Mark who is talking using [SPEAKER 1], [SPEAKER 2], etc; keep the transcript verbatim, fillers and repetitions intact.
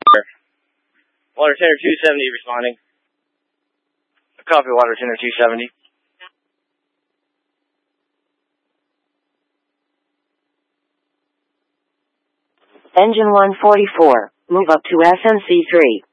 [SPEAKER 1] Water tender two seventy responding. Copy, water tender two seventy.
[SPEAKER 2] Engine one forty-four, move up to S N C three.